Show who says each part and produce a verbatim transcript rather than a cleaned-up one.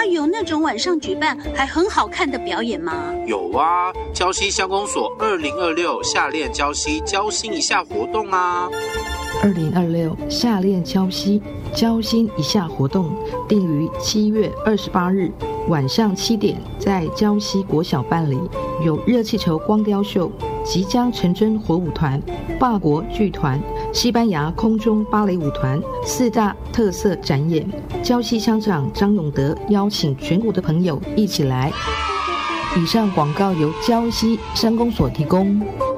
Speaker 1: 有那种晚上举办还很好看的表演吗？
Speaker 2: 有啊，礁溪乡公所二零二六夏练礁溪交心一下活动啊。
Speaker 3: 二零二六夏练礁溪交心一下活动定于七月二十八日晚上七点在礁溪国小办理，有热气球光雕秀、即将成真火舞团、法国剧团、西班牙空中芭蕾舞团四大特色展演。礁溪乡长张永德邀请全国的朋友一起来。以上广告由礁溪乡公所提供。